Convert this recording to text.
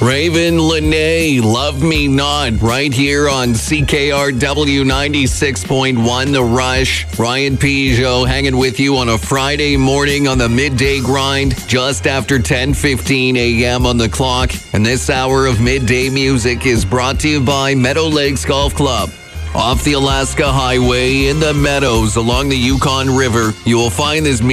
Raven Lene, Love Me Not, right here on CKRW 96.1 The Rush. Ryan Peugeot hanging with you on a Friday morning on the midday grind, just after 10:15 a.m. on the clock. And this hour of midday music is brought to you by Meadow Lakes Golf Club. Off the Alaska Highway in the meadows along the Yukon River, you will find this